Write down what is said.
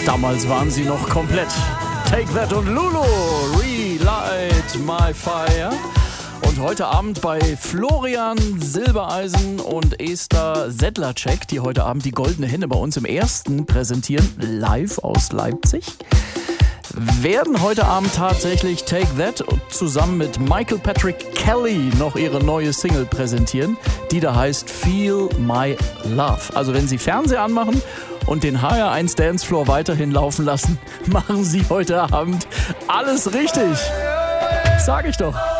Damals waren sie noch komplett. Take That und Lulu, Relight My Fire. Und heute Abend bei Florian Silbereisen und Esther Sedlacek, die heute Abend die Goldene Henne bei uns im Ersten präsentieren, live aus Leipzig, werden heute Abend tatsächlich Take That zusammen mit Michael Patrick Kelly noch ihre neue Single präsentieren, die da heißt Feel My Love. Also wenn Sie Fernseher anmachen und den HR1 Dancefloor weiterhin laufen lassen, machen Sie heute Abend alles richtig. Sag ich doch.